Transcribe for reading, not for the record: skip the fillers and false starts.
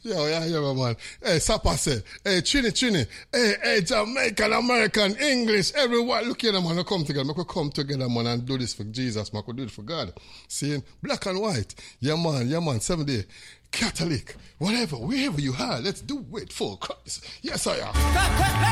Yo, man. Hey, Sapa said, hey, Trini. Hey, Jamaican, American, English, everyone. Look here, man. We come together. We could come together, man, and do this for Jesus, man. We could do it for God. Seeing black and white. Yeah, man. 7 day. Catholic. Whatever, wherever you are, let's do it for Christ. Yes, I am.